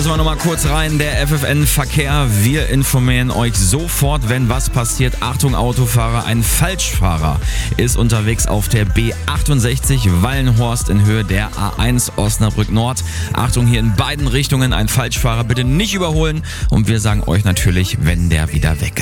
müssen wir nochmal kurz rein. Der FFN-Verkehr. Wir informieren euch sofort, wenn was passiert. Achtung Autofahrer, ein Falschfahrer ist unterwegs auf der B68 Wallenhorst in Höhe der A1 Osnabrück Nord. Achtung, hier in beiden Richtungen ein Falschfahrer. Bitte nicht überholen. Und wir sagen euch natürlich, wenn der wieder weg ist.